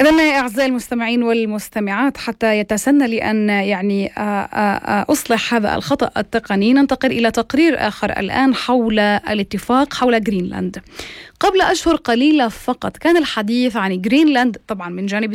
إذن أعزائي المستمعين والمستمعات، حتى يتسنى لي أن أصلح هذا الخطأ التقني، ننتقل إلى تقرير آخر الآن حول الاتفاق حول جرينلاند. قبل أشهر قليلة فقط كان الحديث عن جرينلاند طبعا من جانب